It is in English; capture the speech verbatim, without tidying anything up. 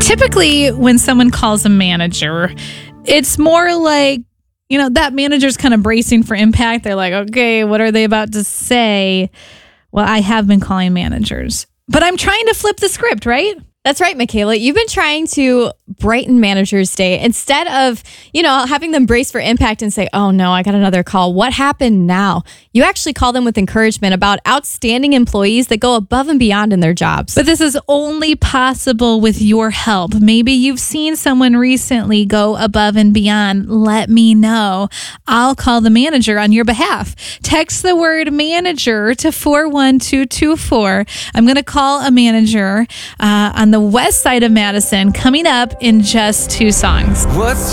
Typically, when someone calls a manager, it's more like, you know, that manager's kind of bracing for impact. They're like, okay, what are they about to say? Well, I have been calling managers, but I'm trying to flip the script, right? That's right, Michaela. You've been trying to brighten Manager's Day. Instead of, you know, having them brace for impact and say, oh no, I got another call. What happened now? You actually call them with encouragement about outstanding employees that go above and beyond in their jobs. But this is only possible with your help. Maybe you've seen someone recently go above and beyond. Let me know. I'll call the manager on your behalf. Text the word manager to four one two two four. I'm going to call a manager uh, on the west side of Madison coming up in just two songs. What's